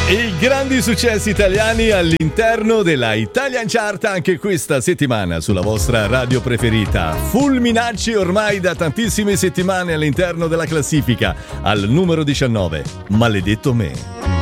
I grandi successi italiani all'interno della Italian Chart anche questa settimana sulla vostra radio preferita. Fulminacci ormai da tantissime settimane all'interno della classifica, al numero 19. Maledetto me.